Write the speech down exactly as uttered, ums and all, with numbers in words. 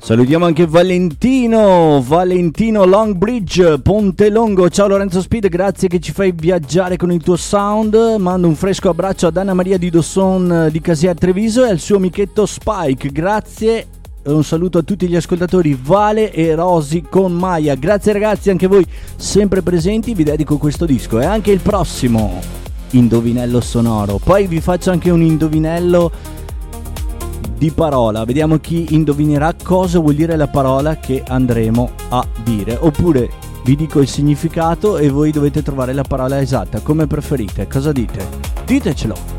Salutiamo anche Valentino, Valentino Longbridge, Ponte Longo. Ciao Lorenzo Speed, grazie che ci fai viaggiare con il tuo sound. Mando un fresco abbraccio ad Anna Maria di Dosson di Casier Treviso e al suo amichetto Spike. Grazie, un saluto a tutti gli ascoltatori, Vale e Rosy con Maya. Grazie ragazzi, anche voi sempre presenti. Vi dedico questo disco e anche il prossimo indovinello sonoro. Poi vi faccio anche un indovinello di parola, vediamo chi indovinerà cosa vuol dire la parola che andremo a dire, oppure vi dico il significato e voi dovete trovare la parola esatta, come preferite. Cosa dite? Ditecelo.